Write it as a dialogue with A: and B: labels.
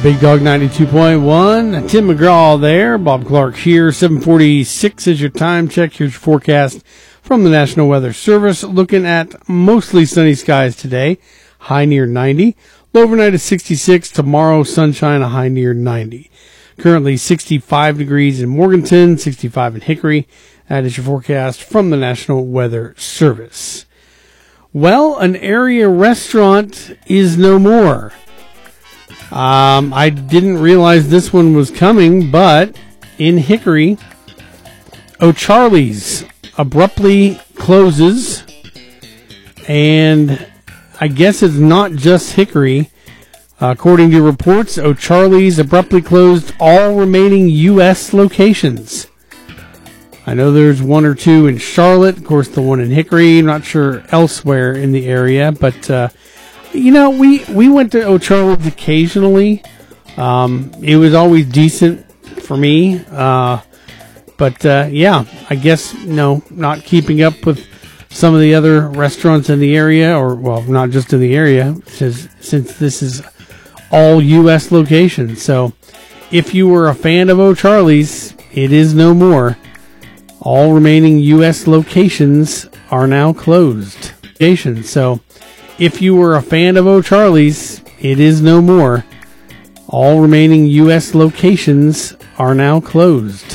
A: Big Dog 92.1. Tim McGraw there. Bob Clark here. 7:46 is your time check. Here's your forecast from the National Weather Service. Looking at mostly sunny skies today. High near 90. Low overnight is 66. Tomorrow, sunshine, a high near 90. Currently 65 degrees in Morganton, 65 in Hickory. That is your forecast from the National Weather Service. Well, an area restaurant is no more. I didn't realize this one was coming, but in Hickory, O'Charley's abruptly closes, and I guess it's not just Hickory. According to reports, O'Charley's abruptly closed all remaining U.S. locations. I know there's one or two in Charlotte, of course the one in Hickory, I'm not sure elsewhere in the area, but we went to O'Charley's occasionally. It was always decent for me. I guess, not keeping up with some of the other restaurants in the area, or, well, not just in the area, since this is all U.S. locations. So if you were a fan of O'Charley's, it is no more. All remaining U.S. locations are now closed. So if you were a fan of O'Charley's, it is no more. All remaining U.S. locations are now closed.